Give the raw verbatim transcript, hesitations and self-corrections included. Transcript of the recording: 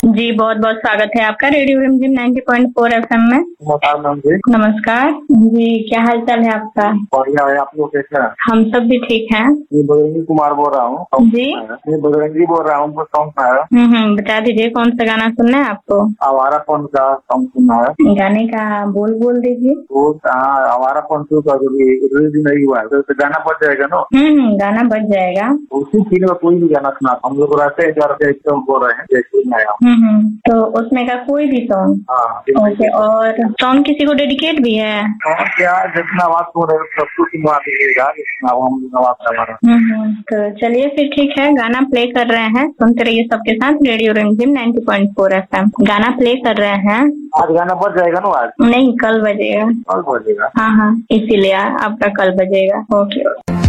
जी, बहुत बहुत स्वागत है आपका रेडियो रिमझिम नाइंटी पॉइंट फोर एफएम में। नमस्कार मैम जी। नमस्कार जी, क्या हाल चाल है आपका? बढ़िया है, आप लोग कैसे हैं? हम सब भी ठीक हैं। मैं बजरंगी कुमार बोल रहा हूँ। जी मैं बजरंगी बोल रहा हूँ, सॉन्ग आया। हम्म हम्म बता दीजिए कौन सा गाना सुनना है आपको? आवारापन का सॉन्ग सुना है। गाने का बोल बोल दीजिए। वो हाँ, आवारापन टू का जो रिलीज नहीं हुआ है तो तो गाना बच जाएगा ना। हम्म हम्म गाना बच जाएगा। उसी फिल्म में कोई भी गाना सुना, हम लोग रहते हैं जरा एकदम बोल रहे हैं जैसे नया। हम्म हम्म तो उसमें का कोई भी सॉन्ग। हाँ ओके, और सॉन्ग किसी को डेडिकेट भी है? और क्या, जितना आवाज सुन रहे हो सबको सुनवा दीजिएगा, जितना हम आवाज हमारा। हम्म हम्म तो चलिए फिर ठीक है, गाना प्ले कर रहे हैं, सुनते रहिए सबके साथ रेडियो रिमझिम नाइंटी पॉइंट फोर एफएम। गाना प्ले कर रहे हैं। आज गाना बच जाएगा ना? आज नहीं, कल बजेगा। कल बजेगा। हाँ हाँ, इसीलिए आपका कल बजेगा। ओके।